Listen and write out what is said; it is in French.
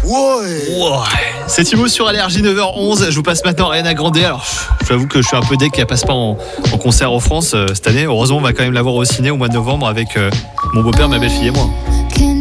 Ouais. C'est Thibaut sur Allergie, 9h11. Je vous passe maintenant Ariana Grande. Alors, j'avoue que je suis un peu deg qu'elle passe pas en concert en France cette année. Heureusement, on va quand même la voir au ciné au mois de novembre avec mon beau-père, ma belle-fille et moi.